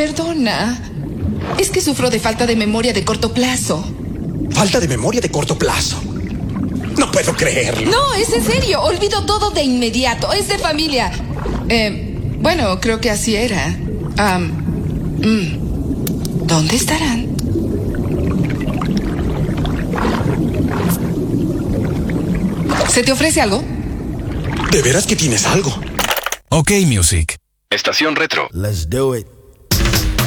Perdona. Es que sufro de falta de memoria de corto plazo. ¿Falta de memoria de corto plazo? No puedo creerlo. No, es en serio. Olvido todo de inmediato. Es de familia. Bueno, creo que así era. ¿Dónde estarán? ¿Se te ofrece algo? ¿De veras que tienes algo? OK Music. Estación Retro. Let's do it.